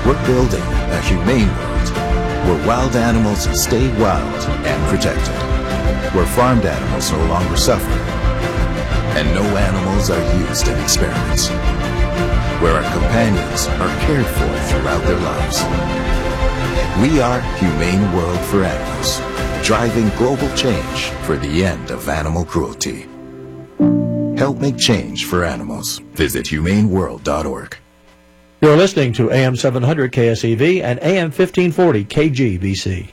We're building a humane world where wild animals stay wild and protected, where farmed animals no longer suffer, and no animals are used in experiments, where our companions are cared for throughout their lives. We are Humane World for Animals, driving global change for the end of animal cruelty. Help make change for animals. Visit humaneworld.org. You're listening to AM 700 KSEV and AM 1540 KGBC.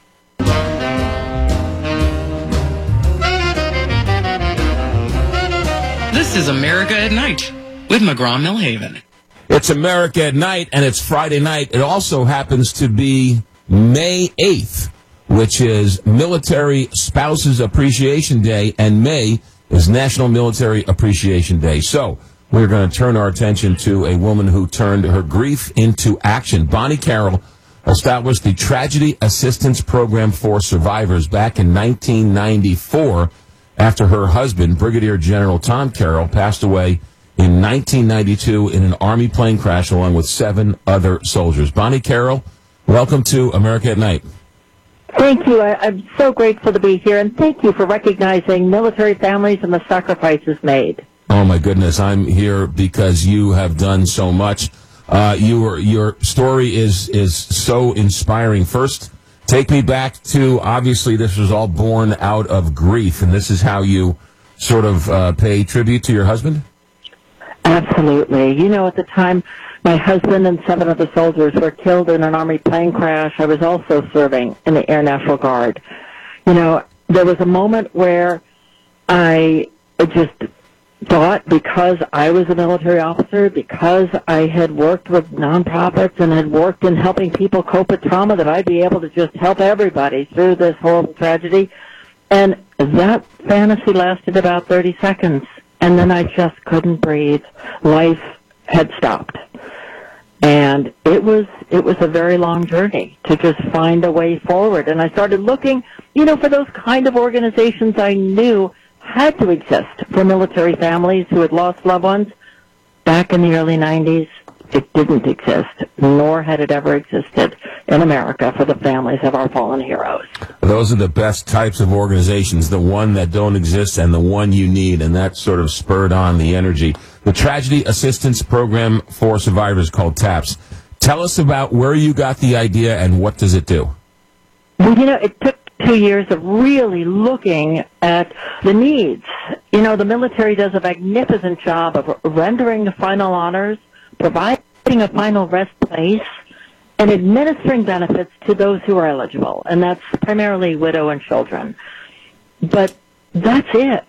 This is America at Night with McGraw-Millhaven. It's America at Night, and it's Friday night. It also happens to be May 8th, which is Military Spouses Appreciation Day, and May is National Military Appreciation Day. So we're going to turn our attention to a woman who turned her grief into action. Bonnie Carroll established the Tragedy Assistance Program for Survivors back in 1994 after her husband, Brigadier General Tom Carroll, passed away in 1992 in an Army plane crash along with 7 other soldiers. Bonnie Carroll, welcome to America at Night. Thank you. I'm so grateful to be here, and thank you for recognizing military families and the sacrifices made. Oh, my goodness. I'm here because you have done so much. Your story is so inspiring. First, take me back to, obviously, this was all born out of grief, and this is how you sort of pay tribute to your husband? Absolutely. You know, at the time, my husband and 7 other soldiers were killed in an Army plane crash. I was also serving in the Air National Guard. You know, there was a moment where I just thought, because I was a military officer, because I had worked with nonprofits and had worked in helping people cope with trauma, that I'd be able to just help everybody through this horrible tragedy. And that fantasy lasted about 30 seconds, and then I just couldn't breathe. Life had stopped. And it was a very long journey to just find a way forward. And I started looking, you know, for those kind of organizations I knew had to exist for military families who had lost loved ones. Back in the early 90s, it didn't exist, nor had it ever existed in America for the families of our fallen heroes. Those are the best types of organizations, the one that don't exist and the one you need, and that sort of spurred on the energy. The Tragedy Assistance Program for Survivors, called TAPS. Tell us about where you got the idea and what does it do? Well, you know, it took 2 years of really looking at the needs. You know, the military does a magnificent job of rendering the final honors, providing a final rest place, and administering benefits to those who are eligible, and that's primarily widow and children. But that's it,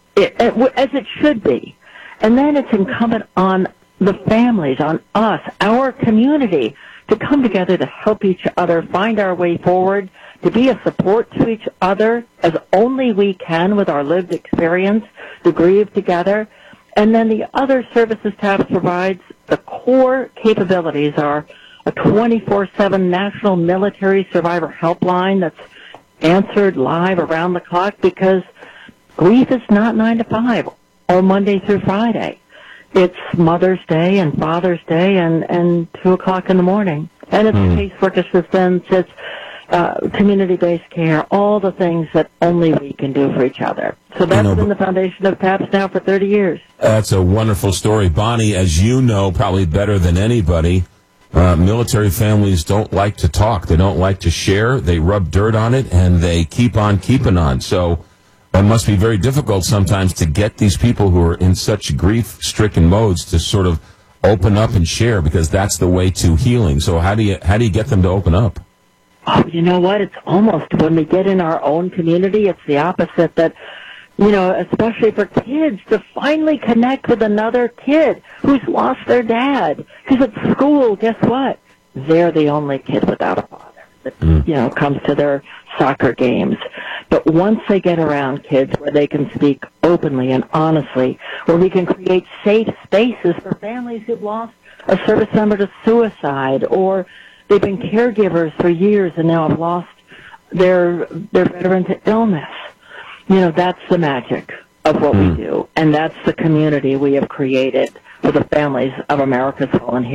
as it should be. And then it's incumbent on the families, on us, our community, to come together to help each other find our way forward, to be a support to each other as only we can with our lived experience, to grieve together. And then the other services TAPS provides, the core capabilities are a 24/7 national military survivor helpline that's answered live around the clock, because grief is not 9 to 5 or Monday through Friday. It's Mother's Day and Father's Day and 2 o'clock in the morning. And it's casework assistance, it's community-based care, all the things that only we can do for each other. So that's been the foundation of TAPS now for 30 years. That's a wonderful story. Bonnie, as you know probably better than anybody, military families don't like to talk. They don't like to share. They rub dirt on it, and they keep on keeping on. So it must be very difficult sometimes to get these people who are in such grief-stricken modes to sort of open up and share, because that's the way to healing. So how do you get them to open up? Oh, you know what? It's almost, when we get in our own community, it's the opposite, that, you know, especially for kids, to finally connect with another kid who's lost their dad. Because at school, guess what? They're the only kid without a father that, you know, comes to their soccer games. But once they get around kids where they can speak openly and honestly, where we can create safe spaces for families who've lost a service member to suicide, or they've been caregivers for years and now have lost their veteran to illness. You know, that's the magic of what we do, and that's the community we have created for the families of America's fallen heroes.